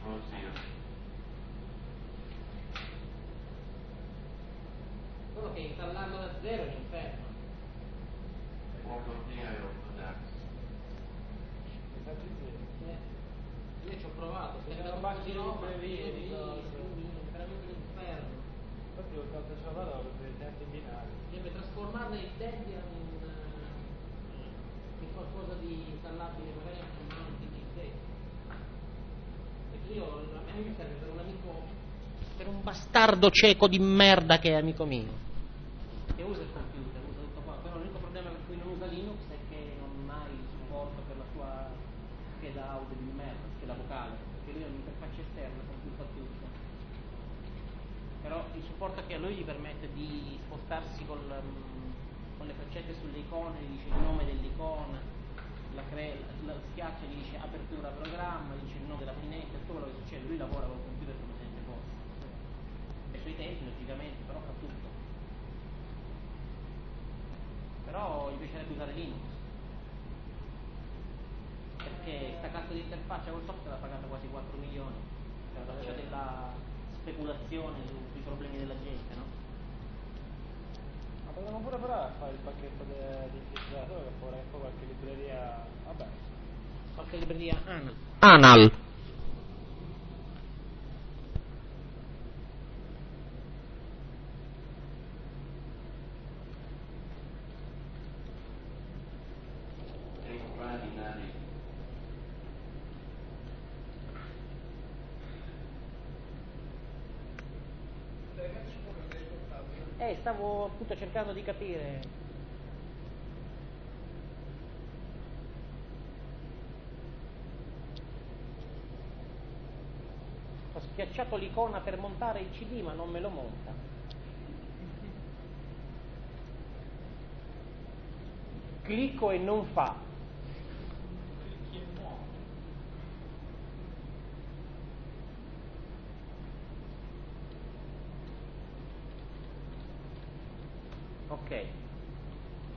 Solo che installarlo da zero è un inferno. Io ci ho provato, se era un pacco di librerie di cose, veramente un inferno. Infatti ho fatto ciò vado per i tempi binari. Per trasformarla in Debian in qualcosa di installabile magari anche a mano di stesso. A me mi serve per un amico, per un bastardo cieco di merda che è amico mio, che usa il computer, usa tutto qua, però l'unico problema per cui non usa Linux è che non ha il supporto per la sua scheda audio di merda, scheda vocale, perché lui ha un'interfaccia esterna con tutto chiuso. Però il supporto che a lui gli permette di spostarsi con le freccette sulle icone, gli dice il nome dell'icona, la schiaccia, gli dice apertura programma, gli dice il nome della finestra, tutto quello che succede. Lui lavora col computer come se niente fosse, ai suoi tempi logicamente, però fa tutto. Però gli piacerebbe usare Linux, perché sta cazzo di interfaccia col software l'ha pagata quasi 4 milioni, cioè la faccia della speculazione sui problemi della gente, no? Ma potremmo pure provare a fare il pacchetto di infiltratore, che poi qualche libreria, vabbè. Qualche libreria Anal. Stavo appunto cercando di capire. Ho schiacciato l'icona per montare il CD ma non me lo monta. Clicco e non fa. Ok.